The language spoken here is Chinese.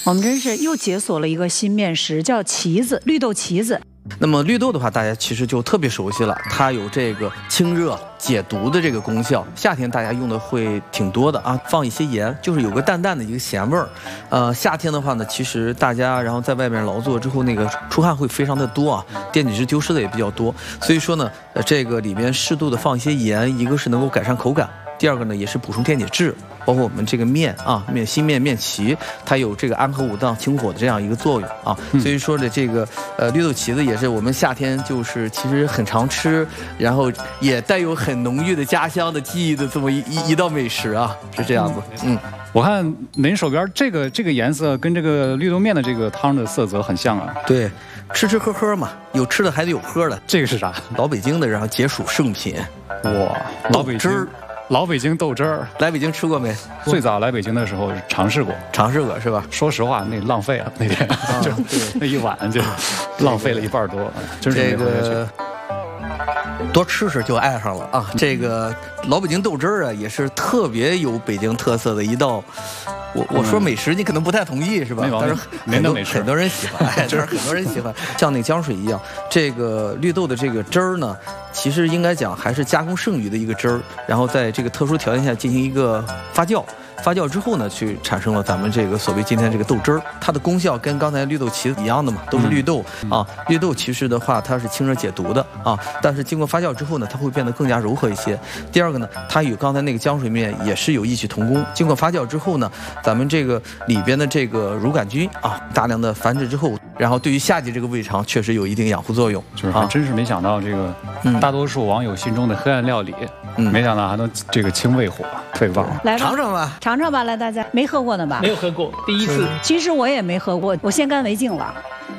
我们真是又解锁了一个新面食，叫旗子，绿豆旗子。 那么绿豆的话，大家其实就特别熟悉了，它有这个清热解毒的这个功效。夏天大家用的会挺多的啊，放一些盐，就是有个淡淡的一个咸味儿。夏天的话呢，其实大家然后在外面劳作之后，那个出汗会非常的多啊，电解质丢失的也比较多。所以说呢，这个里面适度的放一些盐，一个是能够改善口感。第二个呢，也是补充电解质，包括我们这个面啊，新面面旗，它有这个安和五脏清火的这样一个作用啊。所以说的这个绿豆旗子也是我们夏天就是其实很常吃，然后也带有很浓郁的家乡的记忆的这么一道美食啊，是这样子。 我看您手边这个颜色跟这个绿豆面的这个汤的色泽很像啊。 对，吃吃喝喝嘛，有吃的还得有喝的。 这个是啥？ 老北京的，然后解暑圣品。 哇，老北京豆汁儿， 来北京吃过没？ 最早来北京的时候尝试过是吧？说实话，那浪费了那天，就那一碗就浪费了一半多，真是没喝下去。 多吃吃就爱上了啊！这个老北京豆汁儿啊，也是特别有北京特色的一道。我说美食，你可能不太同意是吧？但是很多人喜欢，就是很多人喜欢，像那浆水一样。这个绿豆的这个汁儿呢，其实应该讲还是加工剩余的一个汁儿，然后在这个特殊条件下进行一个发酵。发酵之后呢，去产生了咱们这个所谓今天这个豆汁儿，它的功效跟刚才绿豆旗子一样的嘛，都是绿豆啊。绿豆其实的话，它是清热解毒的啊，但是经过发酵之后呢，它会变得更加柔和一些。第二个呢，它与刚才那个浆水面也是有异曲同工。经过发酵之后呢，咱们这个里边的这个乳杆菌啊，大量的繁殖之后，然后对于夏季这个胃肠确实有一定养护作用。 就是还真是没想到这个大多数网友心中的黑暗料理，没想到还能这个清胃火，特别棒。 来吧， 尝尝吧。 尝尝吧，来大家没喝过呢吧？ 没有喝过，第一次。 其实我也没喝过，我先干为敬了。